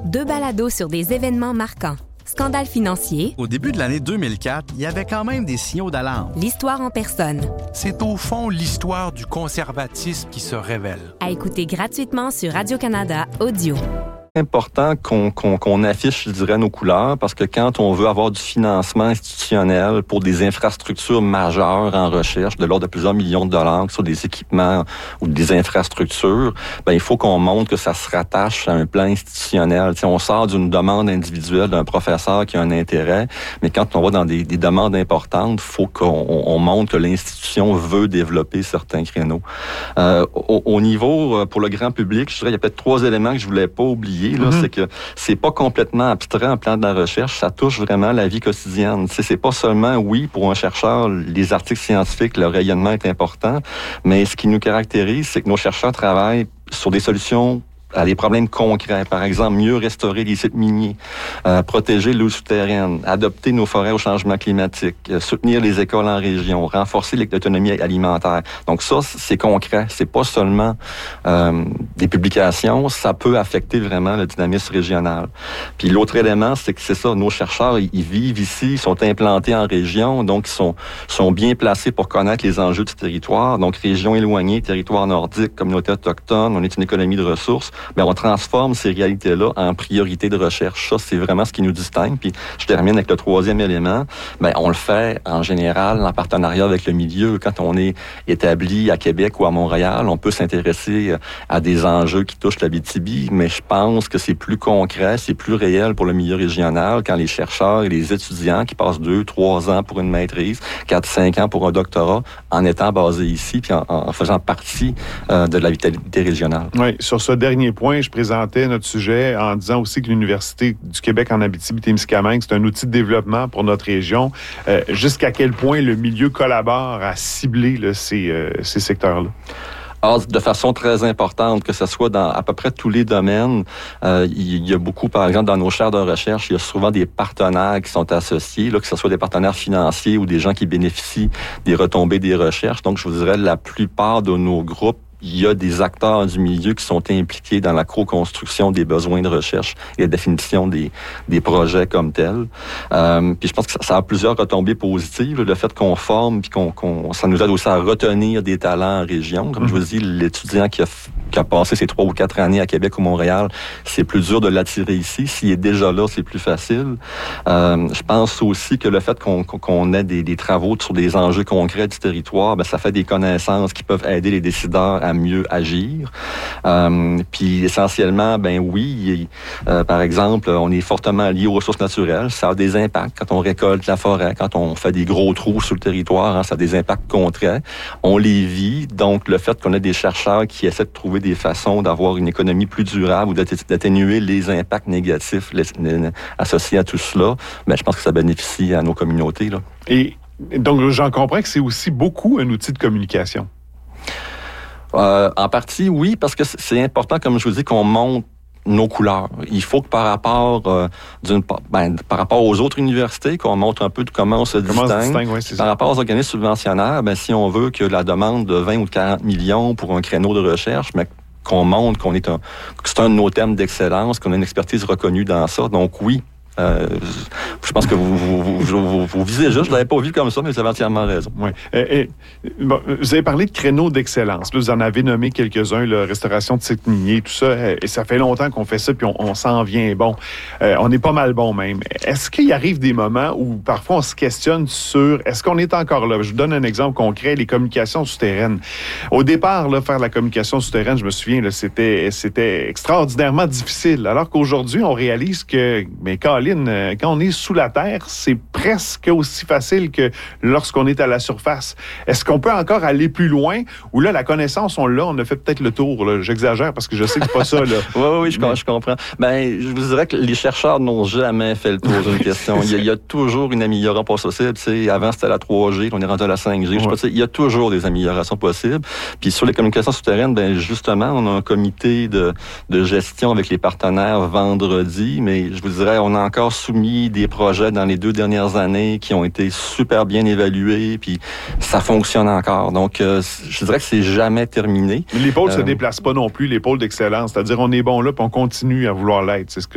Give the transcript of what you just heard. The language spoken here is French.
2 balados sur des événements marquants. Scandale financier. Au début de l'année 2004, il y avait quand même des signaux d'alarme. L'histoire en personne. C'est au fond l'histoire du conservatisme qui se révèle. À écouter gratuitement sur Radio-Canada Audio. C'est important qu'on affiche, je dirais, nos couleurs, parce que quand on veut avoir du financement institutionnel pour des infrastructures majeures en recherche, de l'ordre de plusieurs millions de dollars, que ce soit des équipements ou des infrastructures, il faut qu'on montre que ça se rattache à un plan institutionnel. T'sais, on sort d'une demande individuelle d'un professeur qui a un intérêt, mais quand on va dans des demandes importantes, il faut qu'on montre que l'institution veut développer certains créneaux. Au niveau, pour le grand public, je dirais, il y a peut-être 3 éléments que je voulais pas oublier. C'est que c'est pas complètement abstrait en plan de la recherche, ça touche vraiment la vie quotidienne. C'est pas seulement, oui, pour un chercheur, les articles scientifiques, le rayonnement est important, mais ce qui nous caractérise, c'est que nos chercheurs travaillent sur des solutions à des problèmes concrets. Par exemple, mieux restaurer les sites miniers, protéger l'eau souterraine, adapter nos forêts au changement climatique, soutenir les écoles en région, renforcer l'autonomie alimentaire. Donc ça, c'est concret. C'est pas seulement des publications, ça peut affecter vraiment le dynamisme régional. Puis l'autre élément, c'est que c'est ça, nos chercheurs, ils vivent ici, ils sont implantés en région, donc ils sont bien placés pour connaître les enjeux du territoire. Donc région éloignée, territoire nordique, communauté autochtone, on est une économie de ressources. On transforme ces réalités-là en priorité de recherche. Ça, c'est vraiment ce qui nous distingue. Puis, je termine avec le 3e élément. On le fait, en général, en partenariat avec le milieu. Quand on est établi à Québec ou à Montréal, on peut s'intéresser à des enjeux qui touchent l'Abitibi, mais je pense que c'est plus concret, c'est plus réel pour le milieu régional quand les chercheurs et les étudiants qui passent 2-3 ans pour une maîtrise, 4-5 ans pour un doctorat, en étant basés ici, puis en faisant partie de la vitalité régionale. Oui, sur ce dernier point, je présentais notre sujet en disant aussi que l'Université du Québec en Abitibi-Témiscamingue, c'est un outil de développement pour notre région. Jusqu'à quel point le milieu collabore à cibler ces secteurs-là? Alors, de façon très importante, que ce soit dans à peu près tous les domaines. Il y a beaucoup, par exemple, dans nos chaires de recherche, il y a souvent des partenaires qui sont associés, que ce soit des partenaires financiers ou des gens qui bénéficient des retombées des recherches. Donc, je vous dirais, la plupart de nos groupes, il y a des acteurs du milieu qui sont impliqués dans la co-construction des besoins de recherche et la définition des projets comme tels. Puis je pense que ça a plusieurs retombées positives. Le fait qu'on forme, puis ça nous aide aussi à retenir des talents en région. Comme je vous dis, l'étudiant qui a passé ses 3 ou 4 années à Québec ou Montréal, c'est plus dur de l'attirer ici. S'il est déjà là, c'est plus facile. Je pense aussi que le fait qu'on ait des travaux sur des enjeux concrets du territoire, ça fait des connaissances qui peuvent aider les décideurs à mieux agir. Puis essentiellement, oui, par exemple, on est fortement lié aux ressources naturelles. Ça a des impacts quand on récolte la forêt, quand on fait des gros trous sur le territoire, ça a des impacts concrets. On les vit, donc le fait qu'on ait des chercheurs qui essaient de trouver des façons d'avoir une économie plus durable ou d'atténuer les impacts négatifs associés à tout cela, je pense que ça bénéficie à nos communautés. Là. Et donc, j'en comprends que c'est aussi beaucoup un outil de communication. En partie, oui, parce que c'est important, comme je vous dis, qu'on montre nos couleurs. Il faut que par rapport aux autres universités, qu'on montre un peu de comment on se distingue. Oui, par rapport aux organismes subventionnaires, si on veut que la demande de 20 ou de 40 millions pour un créneau de recherche, qu'on montre que c'est un de nos thèmes d'excellence, qu'on a une expertise reconnue dans ça. Donc oui, je pense que vous visez juste, je ne l'avais pas vu comme ça, mais vous avez entièrement raison. Oui. Vous avez parlé de créneaux d'excellence. Là, vous en avez nommé quelques-uns, la restauration de sites miniers, tout ça. Et ça fait longtemps qu'on fait ça, puis on s'en vient bon. On est pas mal bon même. Est-ce qu'il arrive des moments où parfois on se questionne sur est-ce qu'on est encore là? Je vous donne un exemple concret, les communications souterraines. Au départ, là, faire la communication souterraine, je me souviens, là, c'était extraordinairement difficile. Alors qu'aujourd'hui, on réalise que, quand on est sous la terre, c'est presque aussi facile que lorsqu'on est à la surface. Est-ce qu'on peut encore aller plus loin? Ou là, la connaissance, on a fait peut-être le tour. Là. J'exagère parce que je sais que c'est pas ça. Oui, je comprends. Je vous dirais que les chercheurs n'ont jamais fait le tour d'une question. Il y a toujours une amélioration possible. Avant, c'était la 3G, on est rendu à la 5G. Ouais. Il y a toujours des améliorations possibles. Puis sur les communications souterraines, justement, on a un comité de gestion avec les partenaires vendredi, mais je vous dirais, on a encore soumis des projets dans les 2 dernières années qui ont été super bien évalués, puis ça fonctionne encore. Donc, je dirais que c'est jamais terminé. Mais les pôles se déplacent pas non plus, les pôles d'excellence. C'est-à-dire, on est bon là, puis on continue à vouloir l'être. C'est ce